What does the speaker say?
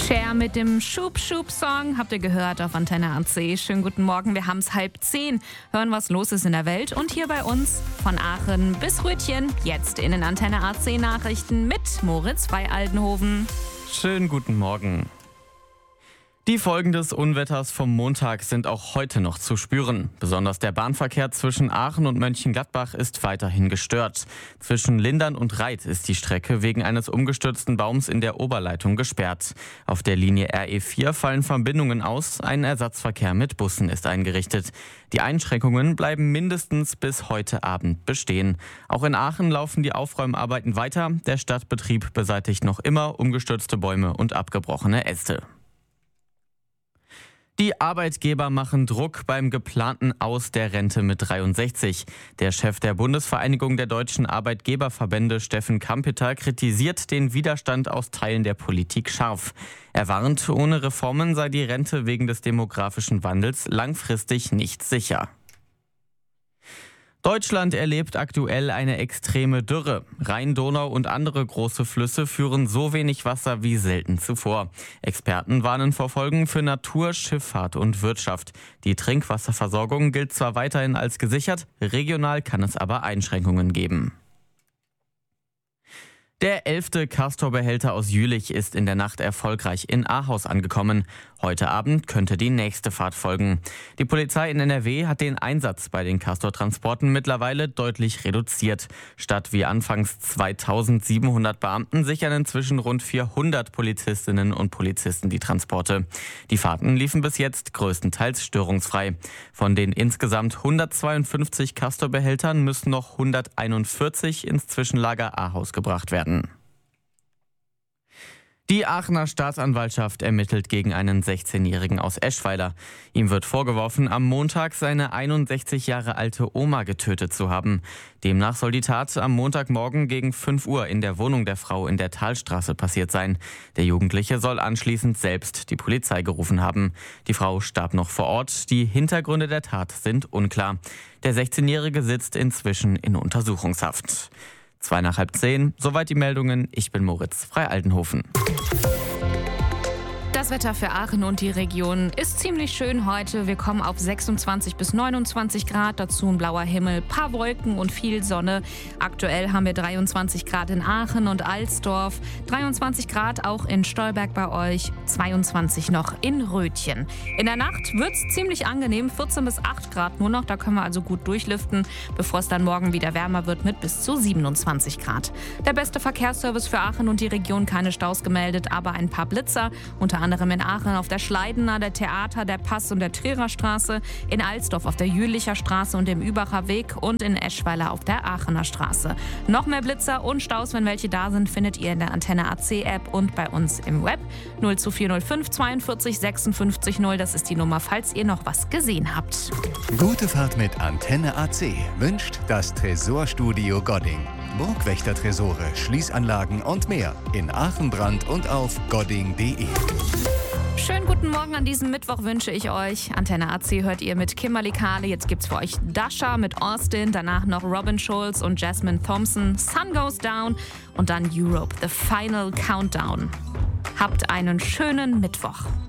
Cher mit dem Schub-Schub-Song habt ihr gehört auf Antenne AC. Schönen guten Morgen, wir haben es 9:30. Hören, was los ist in der Welt und hier bei uns von Aachen bis Rütchen. Jetzt in den Antenne AC Nachrichten mit Moritz Frei-Aldenhoven. Schönen guten Morgen. Die Folgen des Unwetters vom Montag sind auch heute noch zu spüren. Besonders der Bahnverkehr zwischen Aachen und Mönchengladbach ist weiterhin gestört. Zwischen Lindern und Reit ist die Strecke wegen eines umgestürzten Baums in der Oberleitung gesperrt. Auf der Linie RE4 fallen Verbindungen aus, ein Ersatzverkehr mit Bussen ist eingerichtet. Die Einschränkungen bleiben mindestens bis heute Abend bestehen. Auch in Aachen laufen die Aufräumarbeiten weiter. Der Stadtbetrieb beseitigt noch immer umgestürzte Bäume und abgebrochene Äste. Die Arbeitgeber machen Druck beim geplanten Aus der Rente mit 63. Der Chef der Bundesvereinigung der deutschen Arbeitgeberverbände, Steffen Kampeter, kritisiert den Widerstand aus Teilen der Politik scharf. Er warnt, ohne Reformen sei die Rente wegen des demografischen Wandels langfristig nicht sicher. Deutschland erlebt aktuell eine extreme Dürre. Rhein, Donau und andere große Flüsse führen so wenig Wasser wie selten zuvor. Experten warnen vor Folgen für Natur, Schifffahrt und Wirtschaft. Die Trinkwasserversorgung gilt zwar weiterhin als gesichert, regional kann es aber Einschränkungen geben. Der 11. Castor-Behälter aus Jülich ist in der Nacht erfolgreich in Ahaus angekommen. Heute Abend könnte die nächste Fahrt folgen. Die Polizei in NRW hat den Einsatz bei den Castor-Transporten mittlerweile deutlich reduziert. Statt wie anfangs 2700 Beamten sichern inzwischen rund 400 Polizistinnen und Polizisten die Transporte. Die Fahrten liefen bis jetzt größtenteils störungsfrei. Von den insgesamt 152 Castor-Behältern müssen noch 141 ins Zwischenlager Ahaus gebracht werden. Die Aachener Staatsanwaltschaft ermittelt gegen einen 16-Jährigen aus Eschweiler. Ihm wird vorgeworfen, am Montag seine 61 Jahre alte Oma getötet zu haben. Demnach soll die Tat am Montagmorgen gegen 5 Uhr in der Wohnung der Frau in der Talstraße passiert sein. Der Jugendliche soll anschließend selbst die Polizei gerufen haben. Die Frau starb noch vor Ort. Die Hintergründe der Tat sind unklar. Der 16-Jährige sitzt inzwischen in Untersuchungshaft. 9:30, soweit die Meldungen. Ich bin Moritz Frei-Aldenhoven. Das Wetter für Aachen und die Region ist ziemlich schön heute. Wir kommen auf 26 bis 29 Grad, dazu ein blauer Himmel, paar Wolken und viel Sonne. Aktuell haben wir 23 Grad in Aachen und Alsdorf, 23 Grad auch in Stolberg bei euch, 22 noch in Rötchen. In der Nacht wird es ziemlich angenehm, 14 bis 8 Grad nur noch, da können wir also gut durchlüften, bevor es dann morgen wieder wärmer wird mit bis zu 27 Grad. Der beste Verkehrsservice für Aachen und die Region, keine Staus gemeldet, aber ein paar Blitzer, unter anderem in Aachen auf der Schleidener, der Theater, der Pass und der Trierer Straße, in Alsdorf auf der Jülicher Straße und dem Übacher Weg und in Eschweiler auf der Aachener Straße. Noch mehr Blitzer und Staus, wenn welche da sind, findet ihr in der Antenne AC App und bei uns im Web. 02405 42 56 0, das ist die Nummer, falls ihr noch was gesehen habt. Gute Fahrt mit Antenne AC wünscht das Tresorstudio Godding. Burgwächter-Tresore, Schließanlagen und mehr in Aachen-Brand und auf godding.de. Schönen guten Morgen an diesem Mittwoch wünsche ich euch. Antenne AC hört ihr mit Kimberly Kahle. Jetzt gibt's für euch Dasha mit Austin, danach noch Robin Schulz und Jasmine Thompson, Sun Goes Down und dann Europe, The Final Countdown. Habt einen schönen Mittwoch.